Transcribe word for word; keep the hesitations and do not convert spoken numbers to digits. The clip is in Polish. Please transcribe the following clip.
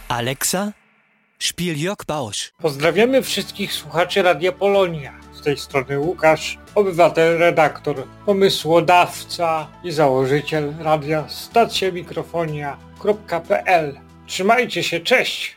Alexa, spiel Jörg Bausch. Pozdrawiamy wszystkich słuchaczy Radia Polonia. Z tej strony Łukasz, obywatel, redaktor, pomysłodawca i założyciel radia stacja mikrofonia kropka p l. Trzymajcie się, cześć!